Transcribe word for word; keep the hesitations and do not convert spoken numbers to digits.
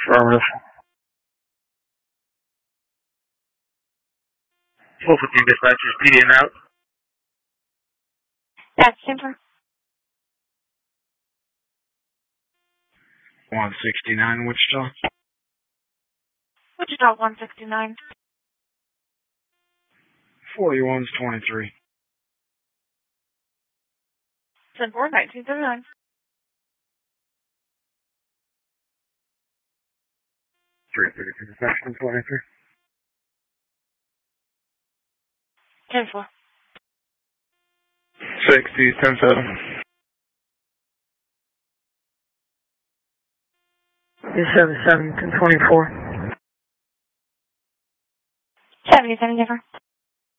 Affirmative. twelve fifteen dispatchers, P D M out. That's super. one sixty-nine, Wichita. Wichita one sixty-nine. forty-one's twenty-three. ten four, nineteen thirty-nine. three thirty-two, dispatch, twenty-three. ten four. sixty, ten seven. seven seven, ten twenty-four. seventy-seven different.